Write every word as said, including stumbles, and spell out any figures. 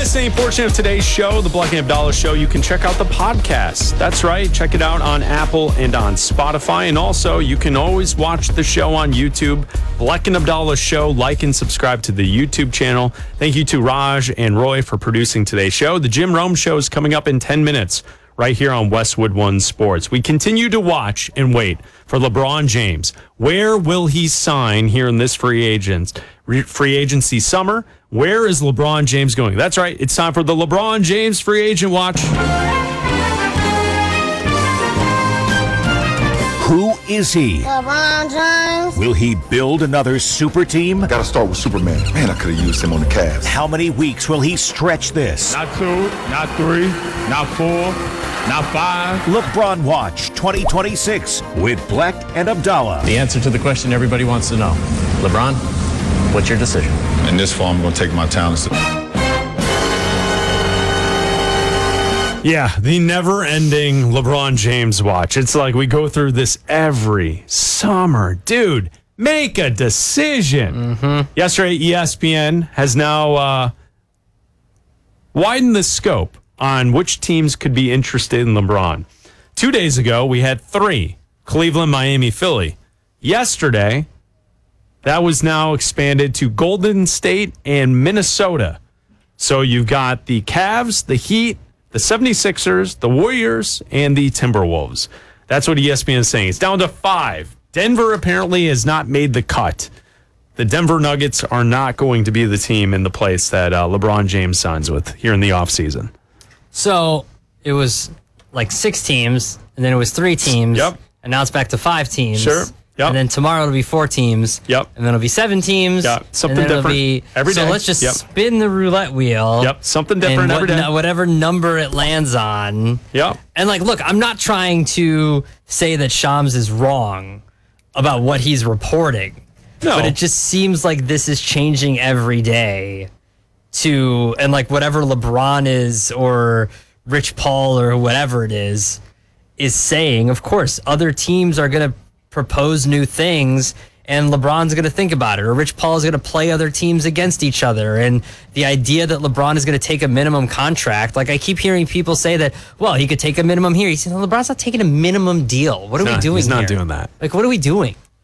missed any portion of today's show, the Bleck and Abdallah Show, you can check out the podcast. That's right. Check it out on Apple and on Spotify. And also, you can always watch the show on YouTube. Bleck and Abdallah Show. Like and subscribe to the YouTube channel. Thank you to Raj and Roy for producing today's show. The Jim Rome Show is coming up in ten minutes right here on Westwood One Sports. We continue to watch and wait for LeBron James. Where will he sign here in this free agent free agency summer? Where is LeBron James going? That's right. It's time for the LeBron James Free Agent Watch. Who is he? LeBron James. Will he build another super team? I gotta start with Superman. Man, I could have used him on the Cavs. How many weeks will he stretch this? Not two, not three, not four, not five. LeBron Watch twenty twenty-six with Bleck and Abdallah. The answer to the question everybody wants to know. LeBron, what's your decision? In this fall, I'm gonna take my talents. Yeah, the never-ending LeBron James watch. It's like we go through this every summer. Dude, make a decision. Mm-hmm. Yesterday, E S P N has now uh, widened the scope on which teams could be interested in LeBron. Two days ago, we had three, Cleveland, Miami, Philly. Yesterday, that was now expanded to Golden State and Minnesota. So you've got the Cavs, the Heat, the seventy-sixers, the Warriors, and the Timberwolves. That's what E S P N is saying. It's down to five. Denver apparently has not made the cut. The Denver Nuggets are not going to be the team in the place that uh, LeBron James signs with here in the offseason. So it was like six teams, and then it was three teams. Yep. And now it's back to five teams. Sure. Yep. And then tomorrow it'll be four teams. Yep. And then it'll be seven teams. Yep. Something and then different it'll be, every so day. let's just Yep. spin the roulette wheel. Yep. Something different and every what, day. no- whatever number it lands on. Yep. And like, look, I'm not trying to say that Shams is wrong about what he's reporting. No. But it just seems like this is changing every day to, and like whatever LeBron is or Rich Paul or whatever it is, is saying, of course, other teams are going to propose new things and LeBron's going to think about it, or Rich Paul is going to play other teams against each other. And the idea that LeBron is going to take a minimum contract, like I keep hearing people say that, well, he could take a minimum here. He said, no, LeBron's not taking a minimum deal. What are He's we not- doing He's not here? doing that. Like, what are we doing?